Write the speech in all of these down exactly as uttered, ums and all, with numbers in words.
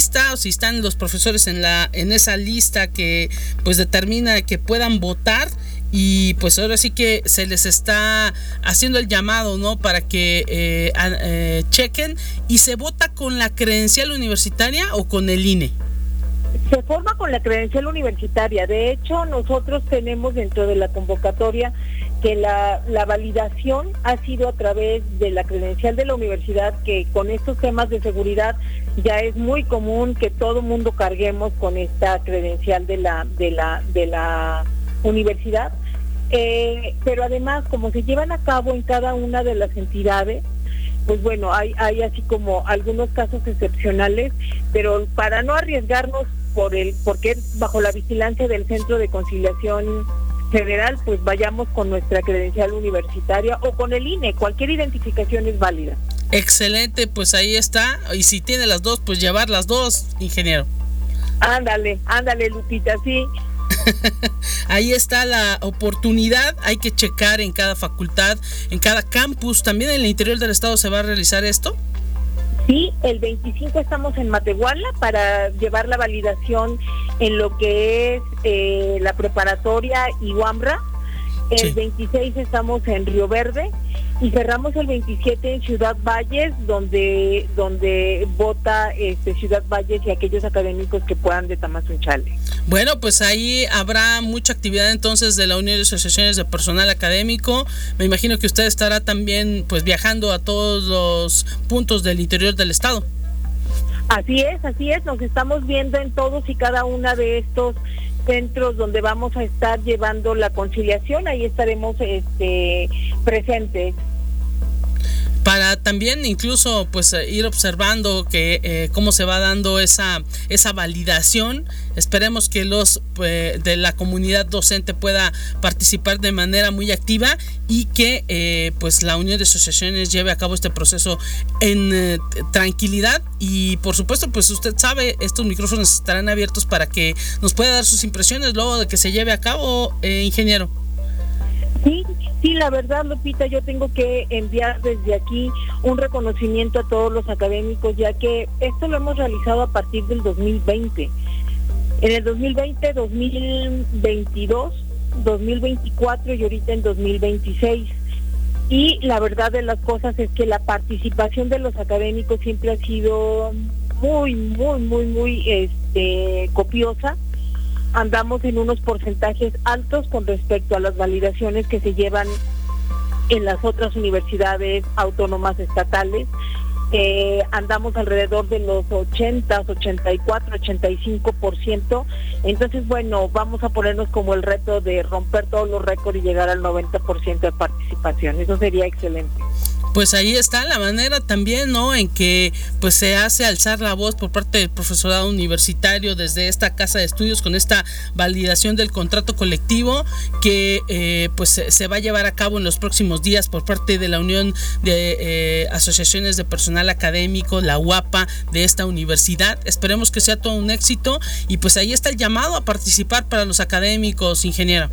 lista, o si están los profesores en la en esa lista que pues determina que puedan votar. Y pues ahora sí que se les está haciendo el llamado, ¿no? Para que eh, eh, chequen. ¿Y se vota con la credencial universitaria o con el I N E? Se forma con la credencial universitaria. De hecho, nosotros tenemos dentro de la convocatoria que la, la validación ha sido a través de la credencial de la universidad, que con estos temas de seguridad ya es muy común que todo mundo carguemos con esta credencial de la, de la, de la universidad, eh, pero además como se llevan a cabo en cada una de las entidades, pues bueno, hay, hay así como algunos casos excepcionales, pero para no arriesgarnos por el, porque es bajo la vigilancia del Centro de Conciliación Federal, pues vayamos con nuestra credencial universitaria o con el I N E, cualquier identificación es válida. Excelente, pues ahí está, y si tiene las dos, pues llevar las dos, ingeniero. Ándale, ándale, Lupita, sí. Ahí está la oportunidad, hay que checar en cada facultad, en cada campus. ¿También en el interior del estado se va a realizar esto? Sí, el veinticinco estamos en Matehuala para llevar la validación en lo que es eh, la preparatoria y UAMRA. El sí. veintiséis estamos en Río Verde y cerramos el veintisiete en Ciudad Valles, donde donde vota este, Ciudad Valles y aquellos académicos que puedan de Tamazunchale. Bueno, pues ahí habrá mucha actividad entonces de la Unión de Asociaciones de Personal Académico. Me imagino que usted estará también pues viajando a todos los puntos del interior del estado. Así es, así es, nos estamos viendo en todos y cada una de estos centros donde vamos a estar llevando la conciliación, ahí estaremos este, presentes. Para también incluso pues ir observando que eh, cómo se va dando esa esa validación. Esperemos que los eh, de la comunidad docente pueda participar de manera muy activa y que eh, pues la Unión de Asociaciones lleve a cabo este proceso en eh, tranquilidad. Y por supuesto, pues usted sabe, estos micrófonos estarán abiertos para que nos pueda dar sus impresiones luego de que se lleve a cabo, eh, ingeniero. Sí, sí, la verdad, Lupita, yo tengo que enviar desde aquí un reconocimiento a todos los académicos, ya que esto lo hemos realizado a partir del dos mil veinte. En el dos mil veinte, dos mil veintidós, dos mil veinticuatro y ahorita en dos mil veintiséis. Y la verdad de las cosas es que la participación de los académicos siempre ha sido muy, muy, muy, muy este, copiosa. Andamos en unos porcentajes altos con respecto a las validaciones que se llevan en las otras universidades autónomas estatales. Eh, andamos alrededor de los ochenta, ochenta y cuatro, ochenta y cinco por ciento. Entonces, bueno, vamos a ponernos como el reto de romper todos los récords y llegar al noventa por ciento de participación. Eso sería excelente. Pues ahí está la manera también, ¿no?, en que pues se hace alzar la voz por parte del profesorado universitario desde esta casa de estudios con esta validación del contrato colectivo que eh, pues se, se va a llevar a cabo en los próximos días por parte de la Unión de eh, Asociaciones de Personal Académico, la U A P A, de esta universidad. Esperemos que sea todo un éxito y pues ahí está el llamado a participar para los académicos, ingeniera.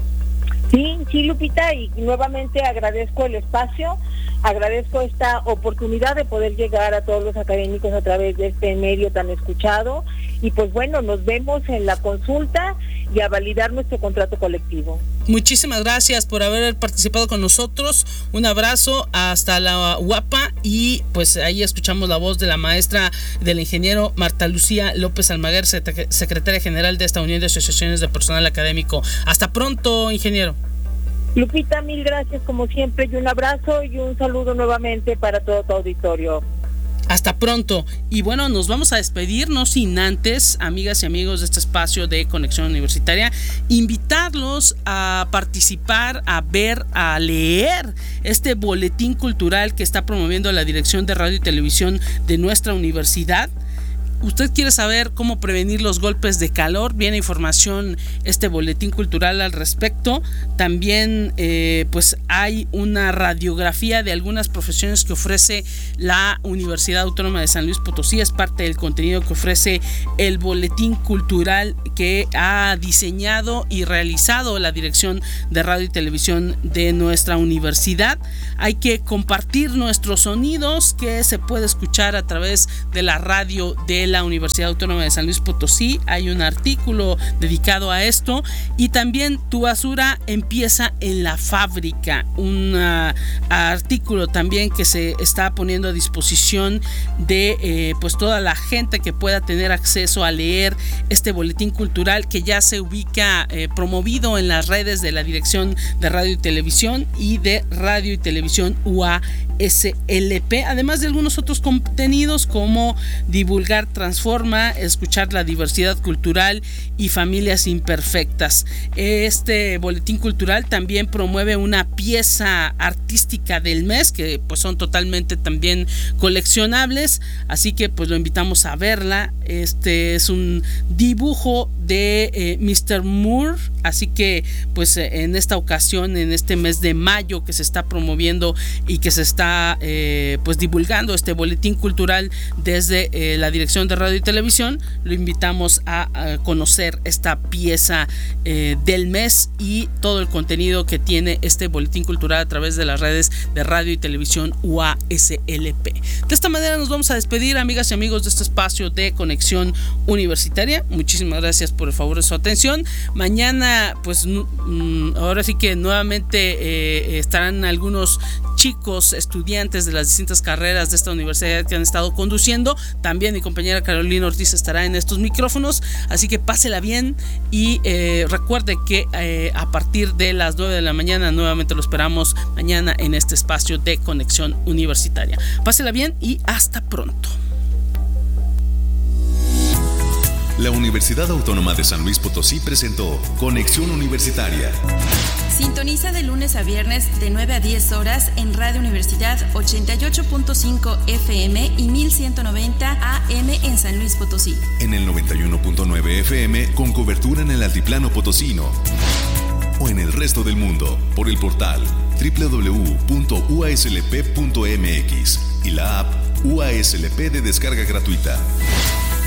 Sí, sí, Lupita, y nuevamente agradezco el espacio, agradezco esta oportunidad de poder llegar a todos los académicos a través de este medio tan escuchado y pues bueno, nos vemos en la consulta y a validar nuestro contrato colectivo. Muchísimas gracias por haber participado con nosotros, un abrazo hasta la U A P A y pues ahí escuchamos la voz de la maestra del ingeniero Marta Lucía López Almaguer, secretaria general de esta Unión de Asociaciones de Personal Académico. Hasta pronto, ingeniero. Lupita, mil gracias como siempre y un abrazo y un saludo nuevamente para todo tu auditorio. Hasta pronto. Y bueno, nos vamos a despedir, no sin antes, amigas y amigos de este espacio de Conexión Universitaria, invitarlos a participar, a ver, a leer este boletín cultural que está promoviendo la Dirección de Radio y Televisión de nuestra universidad. ¿Usted quiere saber cómo prevenir los golpes de calor? Viene información, este boletín cultural al respecto. También eh, pues hay una radiografía de algunas profesiones que ofrece la Universidad Autónoma de San Luis Potosí. Es parte del contenido que ofrece el boletín cultural que ha diseñado y realizado la Dirección de Radio y Televisión de nuestra universidad. Hay que compartir nuestros sonidos que se puede escuchar a través de la radio de la la Universidad Autónoma de San Luis Potosí. Hay un artículo dedicado a esto. Y también Tu basura empieza en la fábrica, un uh, artículo también que se está poniendo a disposición de eh, pues toda la gente que pueda tener acceso a leer este boletín cultural, que ya se ubica eh, promovido en las redes de la Dirección de Radio y Televisión y de Radio y Televisión U A S L P, además de algunos otros contenidos como Divulgar Transforma, Escuchar la Diversidad Cultural y Familias Imperfectas. Este boletín cultural también promueve una pieza artística del mes, que pues son totalmente también coleccionables, así que pues lo invitamos a verla. Este es un dibujo de eh, mister Moore, así que pues en esta ocasión, en este mes de mayo que se está promoviendo y que se está eh, pues divulgando este boletín cultural desde eh, la Dirección de Radio y Televisión, lo invitamos a, a conocer esta pieza eh, del mes y todo el contenido que tiene este boletín cultural a través de las redes de Radio y Televisión U A S L P. De esta manera nos vamos a despedir, amigas y amigos de este espacio de Conexión Universitaria. Muchísimas gracias por el favor de su atención. Mañana pues mm, ahora sí que nuevamente eh, estarán algunos chicos, estudiantes de las distintas carreras de esta universidad que han estado conduciendo. También mi compañera Carolina Ortiz estará en estos micrófonos, así que pásela bien y eh, recuerde que eh, a partir de las nueve de la mañana nuevamente lo esperamos mañana en este espacio de Conexión Universitaria. Pásela bien y hasta pronto. La Universidad Autónoma de San Luis Potosí presentó Conexión Universitaria. Sintoniza de lunes a viernes de nueve a diez horas en Radio Universidad ochenta y ocho punto cinco F M y mil ciento noventa A M en San Luis Potosí. En el noventa y uno punto nueve F M con cobertura en el altiplano potosino. O en el resto del mundo por el portal doble u doble u doble u punto u a s l p punto m x y la app U A S L P de descarga gratuita.